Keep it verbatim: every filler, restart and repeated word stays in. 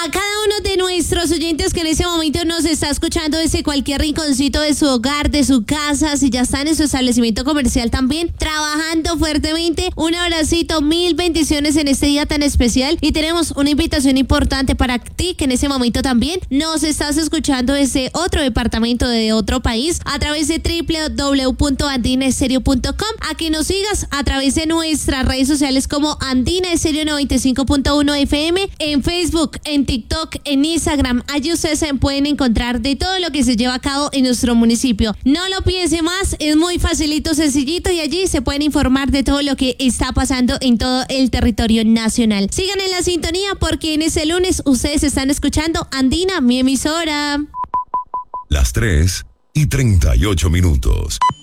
A cada uno de nuestros oyentes que en ese momento nos está escuchando desde cualquier rinconcito de su hogar, de su casa, si ya están en su establecimiento comercial también, trabajando fuertemente, un abracito, mil bendiciones en este día tan especial. Y tenemos una invitación importante para ti que en ese momento también nos estás escuchando desde otro departamento de otro país a través de doble u doble u doble u punto andina estéreo punto com, a que nos sigas a través de nuestras redes sociales como Andina Estéreo noventa y cinco punto uno F M, en Facebook, en TikTok, en Instagram. Allí ustedes se pueden encontrar de todo lo que se lleva a cabo en nuestro municipio. No lo piense más, es muy facilito, sencillito, y allí se pueden informar de todo lo que está pasando en todo el territorio nacional. Sigan en la sintonía porque en ese lunes ustedes están escuchando Andina, mi emisora. Las tres y treinta y ocho minutos.